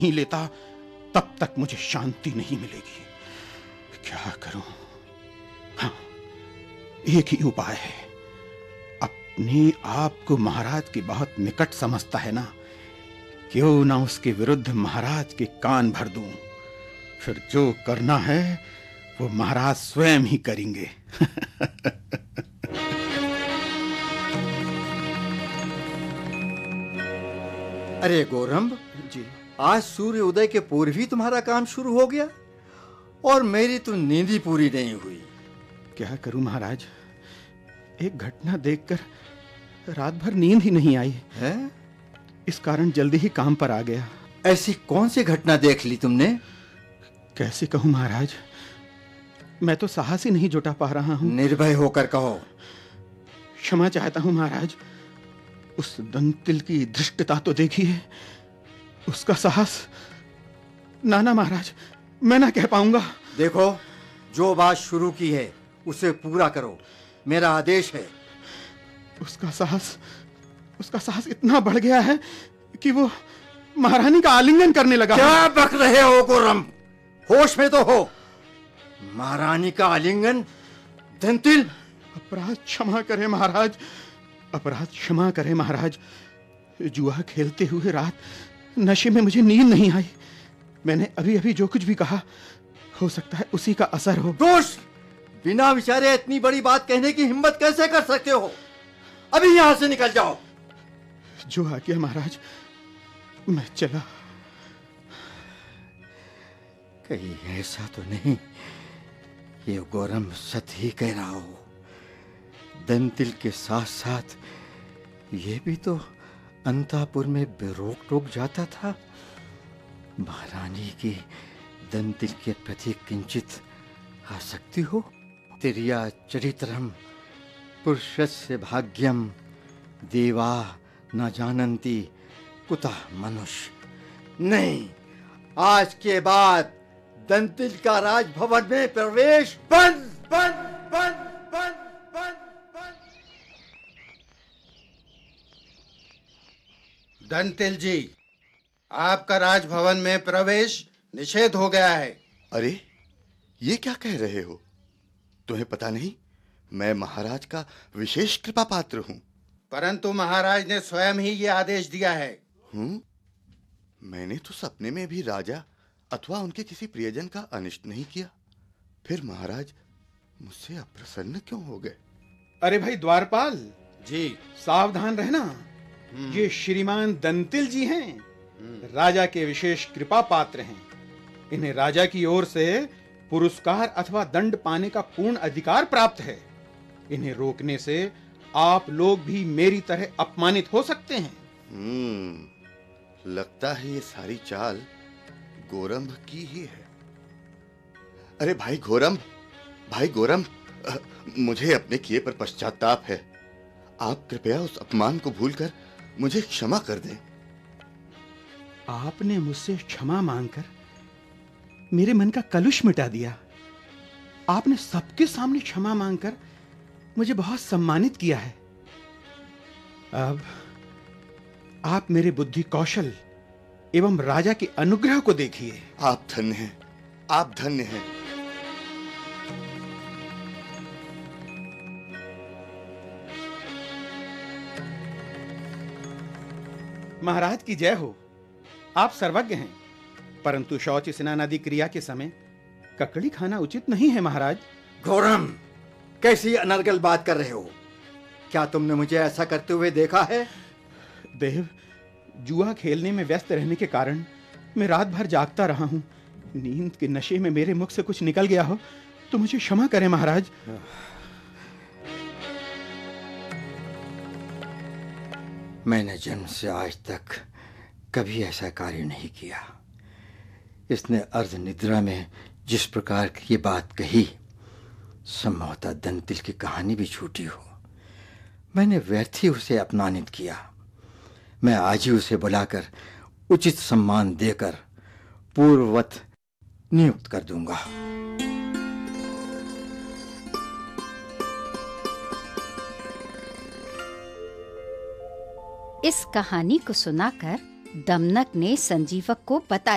नहीं लेता तब तक मुझे शांति नहीं मिलेगी। क्या करूं? हाँ, एक ही उपाय है। अपने आप को महाराज के बहुत निकट समझता है ना, क्यों ना उसके विरुद्ध महाराज के कान भर दूं। फिर जो करना है वो महाराज स्वयं ही करेंगे। अरे गौरम्भ जी, आज सूर्य उदय के पूर्व ही तुम्हारा काम शुरू हो गया और मेरी तो नींद ही पूरी नहीं हुई। क्या करूं महाराज, एक घटना देखकर रात भर नींद ही नहीं आई है? इस कारण जल्दी ही काम पर आ गया। ऐसी कौन सी घटना देख ली तुमने? कैसे कहूं महाराज, मैं तो साहस ही नहीं जुटा पा रहा हूं। निर्भय होकर कहो। क्षमा चाहता हूं महाराज, उस दंतिल की धृष्टता तो देखिए, उसका साहस। ना महाराज, मैं ना कह पाऊंगा। देखो, जो बात शुरू की है उसे पूरा करो, मेरा आदेश है। उसका साहस इतना बढ़ गया है कि वो महारानी का आलिंगन करने लगा। क्या बक रहे हो गौरम्भ? होश में तो हो। महारानी का आलिंगन? दंतिल! अपराध क्षमा करें महाराज, अपराध क्षमा करें महाराज। जुआ खेलते हुए रात नशे में मुझे नींद नहीं आई। मैंने अभी जो कुछ भी कहा, हो सकता है उसी का असर हो। दोष! बिना विचारे इतनी बड़ी बात कहने की हिम्मत कैसे कर सकते हो? अभी यहां से निकल जाओ। जो आ गया महाराज, मैं चला। कहीं ऐसा तो नहीं ये गौरम्भ सच ही कह रहा हो? दंतिल के साथ साथ ये भी तो अंतापुर में बेरोक टोक जाता था। महारानी की दंतिल के प्रति किंचित आसक्ति हो। तिर्या चरित्रम पुरुषस्य भाग्यम देवा न जानन्ति कुतः मनुष्य। नहीं, आज के बाद दंतिल का राजभवन में प्रवेश बंद बंद बंद बंद बंद बंद। दंतिल जी, आपका राजभवन में प्रवेश निषेध हो गया है। अरे, ये क्या कह रहे हो? तुम्हें पता नहीं, मैं महाराज का विशेष कृपा पात्र हूं। परंतु महाराज ने स्वयं ही ये आदेश दिया है। मैंने तो सपने में भी राजा अथवा उनके किसी प्रियजन का अनिष्ट नहीं किया। फिर महाराज मुझसे अप्रसन्न क्यों हो गए? अरे भाई द्वारपाल जी, सावधान रहना। ये श्रीमान दंतिल जी हैं, राजा के विशेष कृपा पात्र हैं। इन्हें राजा की ओर से पुरस्कार अथवा दंड पाने का पूर्ण अधिकार प्राप्त है। इन्हें रोकने से आप लोग भी मेरी तरह अपमानित हो सकते हैं। लगता है ये सारी चाल गौरम्भ की ही है। अरे भाई गौरम्भ, मुझे अपने किए पर पश्चाताप है। आप कृपया उस अपमान को भूलकर मुझे क्षमा कर दें। आपने मुझसे क्षमा मांगकर मेरे मन का कलुष मिटा दिया। आपने सबके सामने क्षमा मांगकर मुझे बहुत सम्मानित किया है। अब आप मेरे बुद्धि कौशल एवं राजा के अनुग्रह को देखिए। आप धन्य हैं, आप धन्य हैं। महाराज की जय हो। आप सर्वज्ञ हैं, परंतु शौच स्नान आदि क्रिया के समय ककड़ी खाना उचित नहीं है महाराज। गौरम्भ, कैसी अनर्गल बात कर रहे हो? क्या तुमने मुझे ऐसा करते हुए देखा है? देव, जुआ खेलने में व्यस्त रहने के कारण मैं रात भर जागता रहा हूं। नींद के नशे में मेरे मुख से कुछ निकल गया हो तो मुझे क्षमा करें महाराज। मैंने जन्म से आज तक कभी ऐसा कार्य नहीं किया। इसने अर्ध निद्रा में जिस प्रकार की ये बात कही, संभवतः दंतिल की कहानी भी झूठी हो। मैंने व्यर्थ ही उसे अपमानित किया। मैं आज ही उसे बुलाकर उचित सम्मान देकर पूर्ववत नियुक्त कर दूंगा। इस कहानी को सुनाकर दमनक ने संजीवक को बता